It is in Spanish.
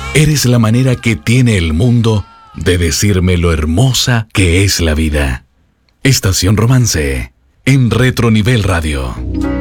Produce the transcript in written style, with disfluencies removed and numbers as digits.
Eres la manera que tiene el mundo de decirme lo hermosa que es la vida. Estación Romance, en Retronivel Radio.